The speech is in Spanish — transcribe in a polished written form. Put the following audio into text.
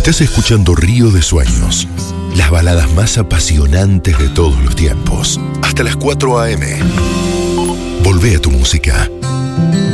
Estás escuchando Río de Sueños, las baladas más apasionantes de todos los tiempos. Hasta las 4 a.m. Volvé a tu música.